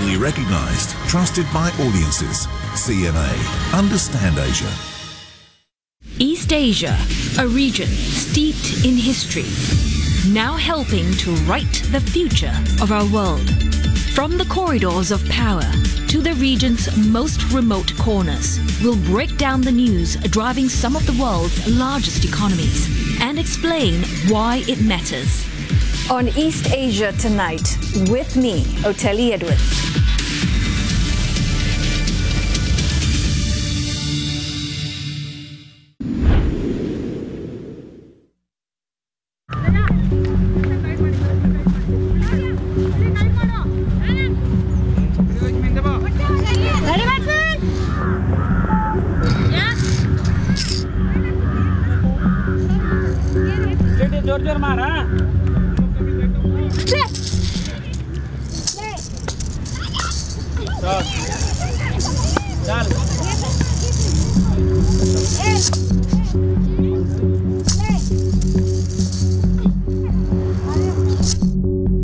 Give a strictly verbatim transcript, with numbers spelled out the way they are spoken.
Globally recognized, trusted by audiences. C N A. Understand Asia. East Asia, a region steeped in history, now helping to write the future of our world. From the corridors of power to the region's most remote corners, we'll break down the news driving some of the world's largest economies and explain why it matters. On East Asia Tonight, with me, Oteli Edwards. जोर जोर मारा चल चल